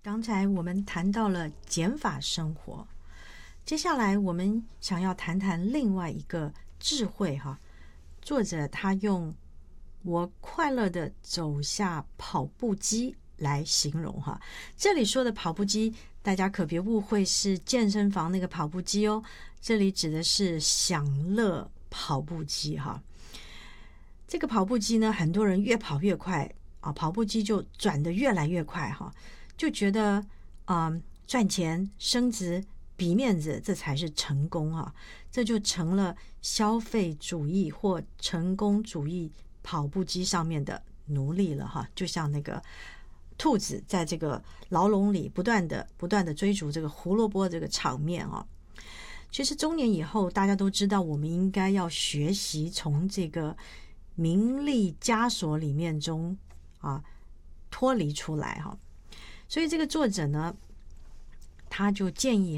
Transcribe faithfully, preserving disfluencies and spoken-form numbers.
刚才我们谈到了减法生活，接下来我们想要谈谈另外一个智慧哈。作者他用我快乐的走下跑步机来形容哈。这里说的跑步机，大家可别误会是健身房那个跑步机哦，这里指的是享乐跑步机哈。这个跑步机呢，很多人越跑越快啊，跑步机就转得越来越快哈。就觉得啊、嗯，赚钱升职比面子，这才是成功啊！这就成了消费主义或成功主义跑步机上面的奴隶了哈。就像那个兔子在这个牢笼里不断的不断的追逐这个胡萝卜这个场面啊。其实中年以后，大家都知道，我们应该要学习从这个名利枷锁里面中啊脱离出来哈。所以这个作者呢，他就建议